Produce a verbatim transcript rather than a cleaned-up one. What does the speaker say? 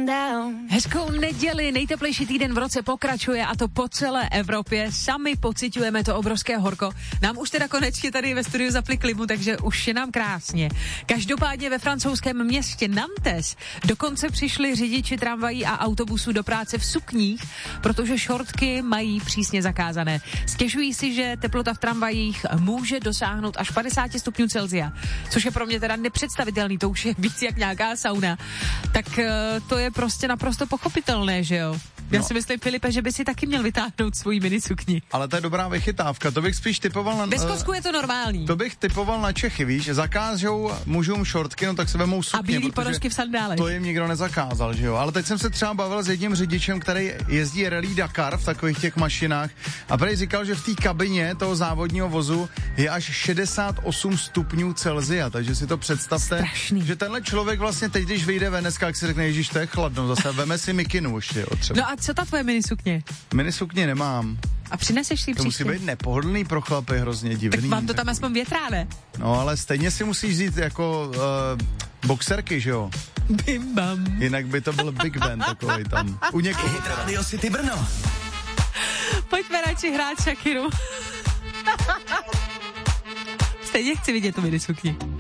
Hezkou neděli, nejteplejší týden v roce pokračuje a to po celé Evropě. Sami pociťujeme to obrovské horko. Nám už teda konečně tady ve studiu zapli klimu, takže už je nám krásně. Každopádně ve francouzském městě Nantes dokonce přišli řidiči tramvají a autobusů do práce v sukních, protože šortky mají přísně zakázané. Stěžují si, že teplota v tramvajích může dosáhnout až padesát stupňů Celsia, což je pro mě teda nepředstavitelný, to už je víc jak nějaká sauna. Tak to je prostě naprosto pochopitelné, že jo? Já no. si myslím, Filipe, že by si taky měl vytáhnout svoji minisukni. Ale to je dobrá vychytávka, to bych spíš typoval na... Ve Skotsku je to normální. To bych typoval na Čechy, víš, zakážou mužům šortky, no tak se vemou sukně. A bílý ponožky v sandálech. To jim nikdo nezakázal, že jo? Ale teď jsem se třeba bavil s jedním řidičem, který jezdí Rally Dakar v takových těch mašinách a prej říkal, že v té kabině toho závodního vozu je až šedesát osm stupňů Celsia, takže si to představte, strašný. Že tenhle člověk vlastně teď, když vyjde ven dneska, jak si řekne, ježiš, to je chladno, zase veme si mikinu už, jo, třeba. No a co ta tvoje minisukně? Minisukně nemám. A přineseš si to příště? To musí být nepohodlný pro chlapy, hrozně divný. Tak vám to tam aspoň větrá, ne? No ale stejně si musíš vzít jako uh, boxerky, že jo? Bim bam. Jinak by to byl Big Ben takovej tam. U někoho. Radio City Brno. Pojďme radši hrát Shakiru. Stejně chci vidět tu minisukni.